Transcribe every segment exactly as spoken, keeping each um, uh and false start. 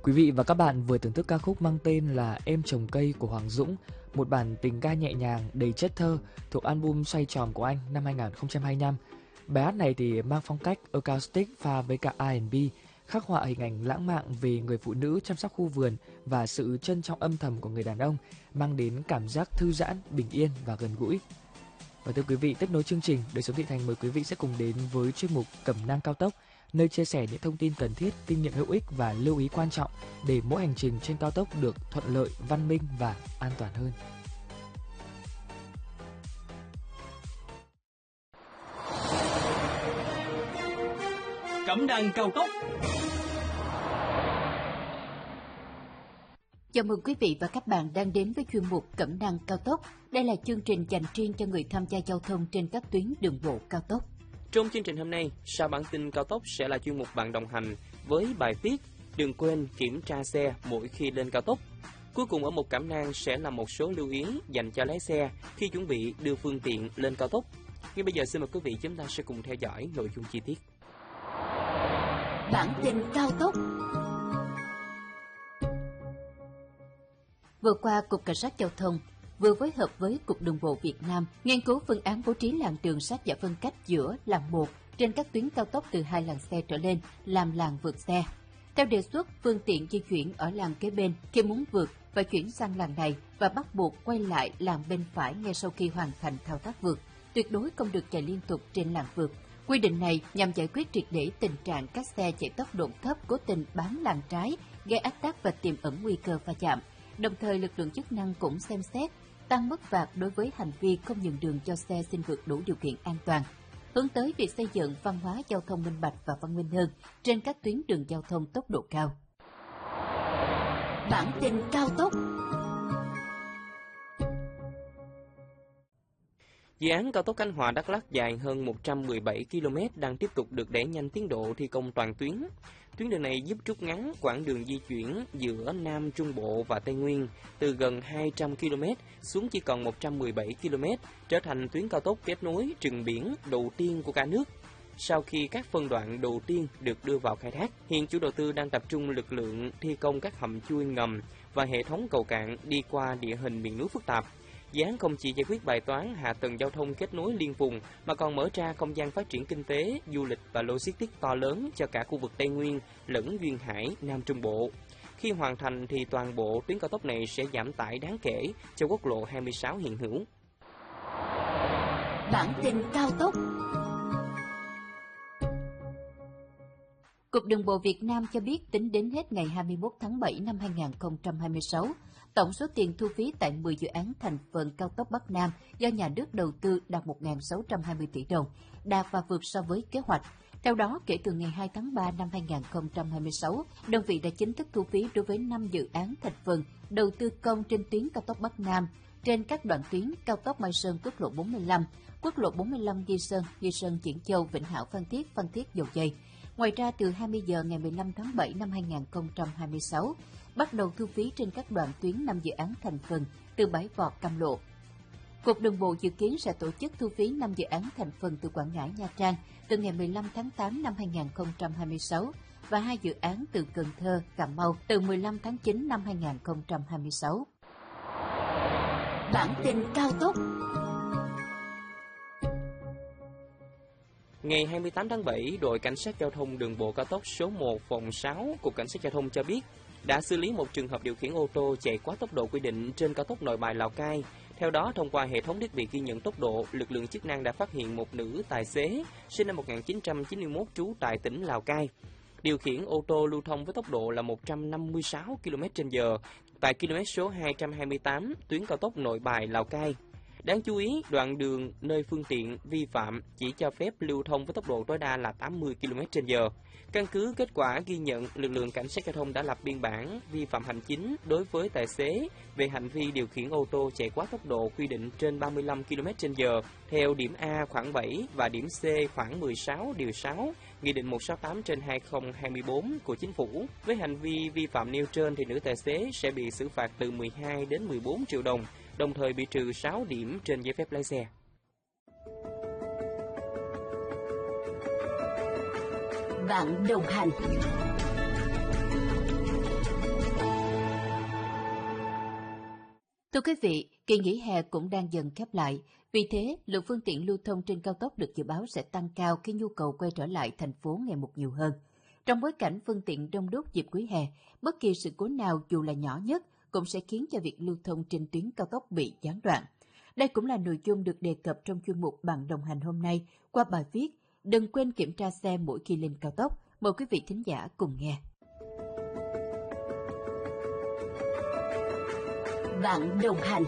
Quý vị và các bạn vừa thưởng thức ca khúc mang tên là Em Trồng Cây của Hoàng Dũng, một bản tình ca nhẹ nhàng, đầy chất thơ thuộc album Xoay Tròn của anh năm hai không hai lăm. Bài hát này thì mang phong cách acoustic pha với cả R and B, khắc họa hình ảnh lãng mạn về người phụ nữ chăm sóc khu vườn và sự trân trọng âm thầm của người đàn ông, mang đến cảm giác thư giãn, bình yên và gần gũi. Và thưa quý vị, tiếp nối chương trình, Đời Sống Thị Thành mời quý vị sẽ cùng đến với chuyên mục Cẩm nang cao tốc, nơi chia sẻ những thông tin cần thiết, kinh nghiệm hữu ích và lưu ý quan trọng để mỗi hành trình trên cao tốc được thuận lợi, văn minh và an toàn hơn. Cẩm nang cao tốc. Chào mừng quý vị và các bạn đang đến với chuyên mục Cẩm nang cao tốc. Đây là chương trình dành riêng cho người tham gia giao thông trên các tuyến đường bộ cao tốc. Trong chương trình hôm nay, sau bản tin cao tốc sẽ là chuyên mục bạn đồng hành với bài viết đừng quên kiểm tra xe mỗi khi lên cao tốc. Cuối cùng ở một cẩm nang sẽ là một số lưu ý dành cho lái xe khi chuẩn bị đưa phương tiện lên cao tốc. Ngay bây giờ xin mời quý vị chúng ta sẽ cùng theo dõi nội dung chi tiết. Bản tin cao tốc. Vừa qua, Cục Cảnh sát Giao thông vừa phối hợp với Cục Đường bộ Việt Nam nghiên cứu phương án bố trí làn đường sát giải phân cách giữa làn một trên các tuyến cao tốc từ hai làn xe trở lên làm làn vượt xe. Theo đề xuất, phương tiện di chuyển ở làn kế bên khi muốn vượt và chuyển sang làn này và bắt buộc quay lại làn bên phải ngay sau khi hoàn thành thao tác vượt. Tuyệt đối không được chạy liên tục trên làn vượt. Quy định này nhằm giải quyết triệt để tình trạng các xe chạy tốc độ thấp cố tình bám làn trái, gây ách tắc và tiềm ẩn nguy cơ va chạm. Đồng thời, lực lượng chức năng cũng xem xét tăng mức phạt đối với hành vi không nhường đường cho xe xin vượt đủ điều kiện an toàn, hướng tới việc xây dựng văn hóa giao thông minh bạch và văn minh hơn trên các tuyến đường giao thông tốc độ cao. Bản tin cao tốc. Dự án cao tốc Khánh Hòa - Đắk Lắk dài hơn một trăm mười bảy ki lô mét đang tiếp tục được đẩy nhanh tiến độ thi công toàn tuyến. Tuyến đường này giúp rút ngắn quãng đường di chuyển giữa Nam Trung Bộ và Tây Nguyên từ gần hai trăm ki lô mét xuống chỉ còn một trăm mười bảy ki lô mét, trở thành tuyến cao tốc kết nối rừng biển đầu tiên của cả nước. Sau khi các phân đoạn đầu tiên được đưa vào khai thác, hiện chủ đầu tư đang tập trung lực lượng thi công các hầm chui ngầm và hệ thống cầu cạn đi qua địa hình miền núi phức tạp. Dự án không chỉ giải quyết bài toán hạ tầng giao thông kết nối liên vùng mà còn mở ra không gian phát triển kinh tế, du lịch và logistics to lớn cho cả khu vực Tây Nguyên lẫn duyên hải Nam Trung Bộ. Khi hoàn thành thì toàn bộ tuyến cao tốc này sẽ giảm tải đáng kể cho quốc lộ hai mươi sáu hiện hữu. Bản tin cao tốc. Cục Đường bộ Việt Nam cho biết tính đến hết ngày hai mươi mốt tháng bảy năm hai nghìn không trăm hai mươi sáu, tổng số tiền thu phí tại mười dự án thành phần cao tốc Bắc Nam do nhà nước đầu tư đạt một nghìn sáu trăm hai mươi tỷ đồng, đạt và vượt so với kế hoạch. Theo đó, kể từ ngày hai tháng ba năm hai nghìn không trăm hai mươi sáu, đơn vị đã chính thức thu phí đối với năm dự án thành phần đầu tư công trên tuyến cao tốc Bắc Nam, trên các đoạn tuyến cao tốc Mai Sơn quốc lộ bốn mươi lăm, quốc lộ bốn mươi lăm Nghi Sơn, Nghi Sơn Diễn Châu, Vĩnh Hảo Phan Thiết, Phan Thiết Dầu Giây. Ngoài ra, từ hai mươi giờ ngày mười lăm tháng bảy năm hai nghìn không trăm hai mươi sáu, bắt đầu thu phí trên các đoạn tuyến năm dự án thành phần từ Bãi Vọt Cam Lộ. Cục Đường bộ dự kiến sẽ tổ chức thu phí năm dự án thành phần từ Quảng Ngãi Nha Trang từ ngày mười lăm tháng tám năm hai nghìn không trăm hai mươi sáu và hai dự án từ Cần Thơ, Cà Mau từ mười lăm tháng chín năm hai nghìn không trăm hai mươi sáu. Bản tin cao tốc. Ngày hai mươi tám tháng bảy, đội Cảnh sát Giao thông Đường bộ cao tốc số một phòng sáu Cục Cảnh sát Giao thông cho biết đã xử lý một trường hợp điều khiển ô tô chạy quá tốc độ quy định trên cao tốc Nội Bài - Lào Cai. Theo đó, thông qua hệ thống thiết bị ghi nhận tốc độ, lực lượng chức năng đã phát hiện một nữ tài xế sinh năm một nghìn chín trăm chín mươi mốt trú tại tỉnh Lào Cai, điều khiển ô tô lưu thông với tốc độ là một trăm năm mươi sáu ki lô mét trên giờ tại km số hai trăm hai mươi tám tuyến cao tốc Nội Bài - Lào Cai. Đáng chú ý, đoạn đường nơi phương tiện vi phạm chỉ cho phép lưu thông với tốc độ tối đa là tám mươi ki lô mét trên giờ. Căn cứ kết quả ghi nhận, lực lượng Cảnh sát Giao thông đã lập biên bản vi phạm hành chính đối với tài xế về hành vi điều khiển ô tô chạy quá tốc độ quy định trên ba mươi lăm ki lô mét trên giờ theo điểm A khoảng bảy và điểm C khoảng mười sáu điều sáu Nghị định một trăm sáu mươi tám trên hai nghìn không trăm hai mươi tư của Chính phủ. Với hành vi vi phạm nêu trên thì nữ tài xế sẽ bị xử phạt từ mười hai đến mười bốn triệu đồng, đồng thời bị trừ sáu điểm trên giấy phép lái xe. Bạn đồng hành. Thưa quý vị, kỳ nghỉ hè cũng đang dần khép lại. Vì thế, lượng phương tiện lưu thông trên cao tốc được dự báo sẽ tăng cao khi nhu cầu quay trở lại thành phố ngày một nhiều hơn. Trong bối cảnh phương tiện đông đúc dịp cuối hè, bất kỳ sự cố nào dù là nhỏ nhất cũng sẽ khiến cho việc lưu thông trên tuyến cao tốc bị gián đoạn. Đây cũng là nội dung được đề cập trong chuyên mục Bạn đồng hành hôm nay qua bài viết Đừng quên kiểm tra xe mỗi khi lên cao tốc. Mời quý vị thính giả cùng nghe. Bạn đồng hành.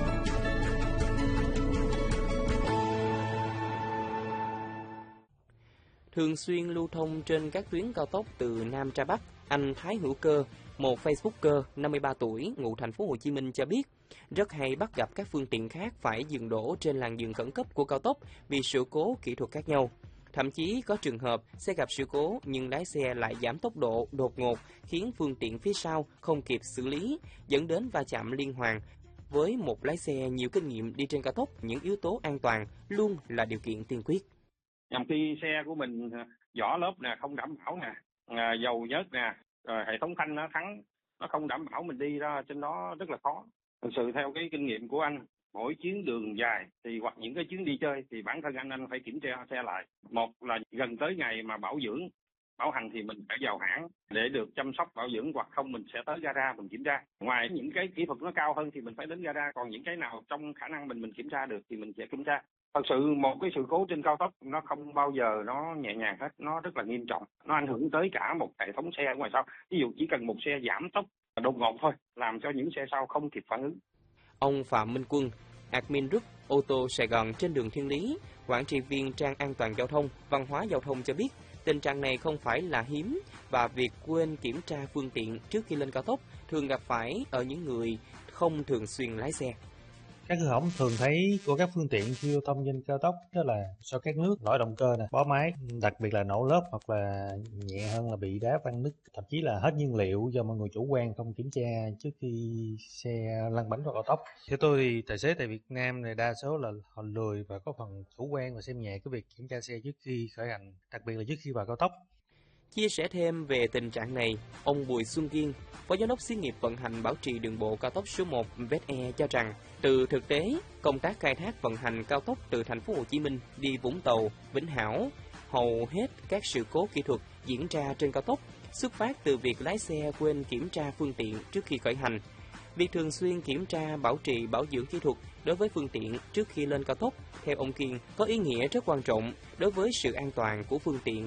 Thường xuyên lưu thông trên các tuyến cao tốc từ Nam ra Bắc, anh Thái Hữu Cơ, một Facebooker năm mươi ba tuổi, ngụ thành phố Hồ Chí Minh cho biết, rất hay bắt gặp các phương tiện khác phải dừng đỗ trên làn dừng khẩn cấp của cao tốc vì sự cố kỹ thuật khác nhau. Thậm chí có trường hợp xe gặp sự cố nhưng lái xe lại giảm tốc độ đột ngột khiến phương tiện phía sau không kịp xử lý, dẫn đến va chạm liên hoàn. Với một lái xe nhiều kinh nghiệm đi trên cao tốc, những yếu tố an toàn luôn là điều kiện tiên quyết. Nhằm khi xe của mình vỏ lớp nè, không đảm bảo nè, à, dầu nhớt nè, rồi hệ thống phanh nó thắng, nó không đảm bảo, mình đi ra trên đó rất là khó. Thực sự theo cái kinh nghiệm của anh, mỗi chuyến đường dài thì hoặc những cái chuyến đi chơi thì bản thân anh anh phải kiểm tra xe lại. Một là gần tới ngày mà bảo dưỡng, bảo hành thì mình phải vào hãng để được chăm sóc bảo dưỡng, hoặc không mình sẽ tới gara mình kiểm tra. Ngoài những cái kỹ thuật nó cao hơn thì mình phải đến gara, còn những cái nào trong khả năng mình mình kiểm tra được thì mình sẽ kiểm tra. Thật sự một cái sự cố trên cao tốc nó không bao giờ nó nhẹ nhàng hết, nó rất là nghiêm trọng. Nó ảnh hưởng tới cả một hệ thống xe ở ngoài sau. Ví dụ chỉ cần một xe giảm tốc đột ngột thôi, làm cho những xe sau không kịp phản ứng. Ông Phạm Minh Quân, admin group ô tô Sài Gòn trên đường Thiên Lý, quản trị viên trang an toàn giao thông, văn hóa giao thông cho biết, tình trạng này không phải là hiếm và việc quên kiểm tra phương tiện trước khi lên cao tốc thường gặp phải ở những người không thường xuyên lái xe. Các hư hỏng thường thấy của các phương tiện khi lưu thông trên cao tốc đó là do các nước, lỗi động cơ nè, bó máy, đặc biệt là nổ lốp, hoặc là nhẹ hơn là bị đá văng nứt, thậm chí là hết nhiên liệu do mọi người chủ quan không kiểm tra trước khi xe lăn bánh vào cao tốc. Theo tôi thì tài xế tại Việt Nam này đa số là họ lười và có phần chủ quan và xem nhẹ cái việc kiểm tra xe trước khi khởi hành, đặc biệt là trước khi vào cao tốc. Chia sẻ thêm về tình trạng này, ông Bùi Xuân Kiên, Phó Giám đốc Xí nghiệp vận hành bảo trì đường bộ cao tốc số một vê e e cho rằng, từ thực tế, công tác khai thác vận hành cao tốc từ thành phố Hồ Chí Minh đi Vũng Tàu, Vĩnh Hảo, hầu hết các sự cố kỹ thuật diễn ra trên cao tốc xuất phát từ việc lái xe quên kiểm tra phương tiện trước khi khởi hành. Việc thường xuyên kiểm tra bảo trì bảo dưỡng kỹ thuật đối với phương tiện trước khi lên cao tốc, theo ông Kiên, có ý nghĩa rất quan trọng đối với sự an toàn của phương tiện.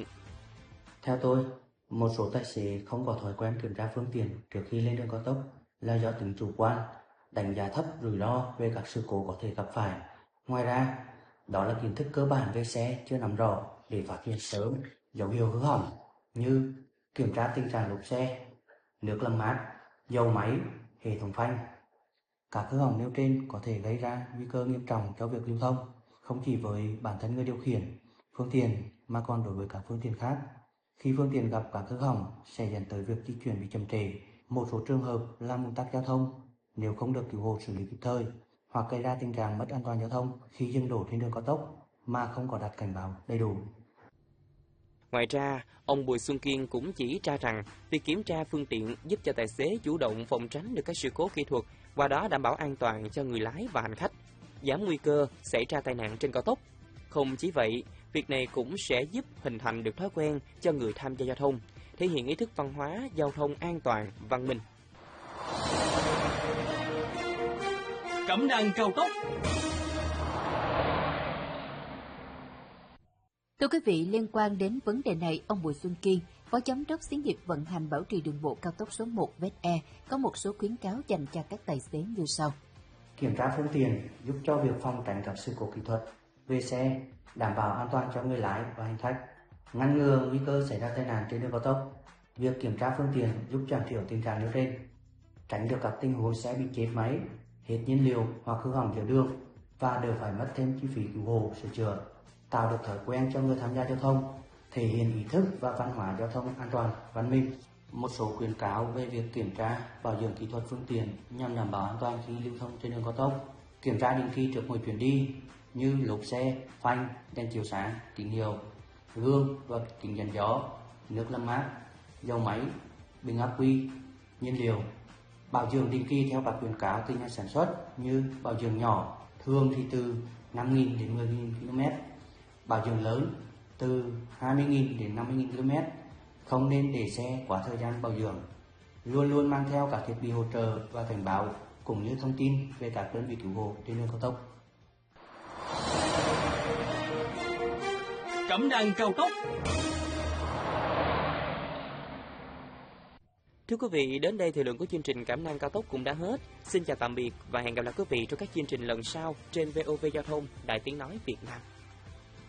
Theo tôi, một số tài xế không có thói quen kiểm tra phương tiện trước khi lên đường cao tốc là do tính chủ quan, đánh giá thấp rủi ro về các sự cố có thể gặp phải. Ngoài ra, đó là kiến thức cơ bản về xe chưa nắm rõ để phát hiện sớm dấu hiệu hư hỏng như kiểm tra tình trạng lốp xe, nước làm mát, dầu máy, hệ thống phanh. Các hư hỏng nêu trên có thể gây ra nguy cơ nghiêm trọng cho việc lưu thông, không chỉ với bản thân người điều khiển phương tiện mà còn đối với các phương tiện khác. Khi phương tiện gặp các hư hỏng sẽ dẫn tới việc di chuyển bị chậm trễ, một số trường hợp làm ùn tắc giao thông nếu không được cứu hộ xử lý kịp thời, hoặc gây ra tình trạng mất an toàn giao thông khi dừng đỗ trên đường cao tốc mà không có đặt cảnh báo đầy đủ. Ngoài ra, ông Bùi Xuân Kiên cũng chỉ ra rằng việc kiểm tra phương tiện giúp cho tài xế chủ động phòng tránh được các sự cố kỹ thuật, qua đó đảm bảo an toàn cho người lái và hành khách, giảm nguy cơ xảy ra tai nạn trên cao tốc. Không chỉ vậy, việc này cũng sẽ giúp hình thành được thói quen cho người tham gia giao thông, thể hiện ý thức văn hóa giao thông an toàn, văn minh. Cẩm nang cao tốc. Thưa quý vị, liên quan đến vấn đề này, ông Bùi Xuân Kiên, Phó Giám đốc Xí nghiệp vận hành bảo trì đường bộ cao tốc số một vê e e, có một số khuyến cáo dành cho các tài xế như sau. Kiểm tra phương tiện giúp cho việc phòng tránh các sự cố kỹ thuật về xe, đảm bảo an toàn cho người lái và hành khách, ngăn ngừa nguy cơ xảy ra tai nạn trên đường cao tốc. Việc kiểm tra phương tiện giúp giảm thiểu tình trạng nêu trên, tránh được các tình huống xe bị chết máy, hết nhiên liệu hoặc hư hỏng giữa đường và đỡ phải mất thêm chi phí cứu hộ sửa chữa, tạo được thói quen cho người tham gia giao thông, thể hiện ý thức và văn hóa giao thông an toàn, văn minh. Một số khuyến cáo về việc kiểm tra bảo dưỡng kỹ thuật phương tiện nhằm đảm bảo an toàn khi lưu thông trên đường cao tốc. Kiểm tra định kỳ trước mỗi chuyến đi như lốp xe, phanh, đèn chiếu sáng, tín hiệu, gương và kính chắn gió, nước làm mát, dầu máy, bình ắc quy, nhiên liệu. Bảo dưỡng định kỳ theo các khuyến cáo từ nhà sản xuất như bảo dưỡng nhỏ thường thì từ năm nghìn đến mười nghìn ki lô mét, bảo dưỡng lớn từ hai mươi nghìn đến năm mươi nghìn ki lô mét. Không nên để xe quá thời gian bảo dưỡng. Luôn luôn mang theo các thiết bị hỗ trợ và cảnh báo cũng như thông tin về các đơn vị cứu hộ trên đường cao tốc. Cẩm nang cao tốc. Thưa quý vị, đến đây thời lượng của chương trình Cẩm nang cao tốc cũng đã hết. Xin chào tạm biệt và hẹn gặp lại quý vị trong các chương trình lần sau trên vê o vê Giao thông, Đài Tiếng nói Việt Nam.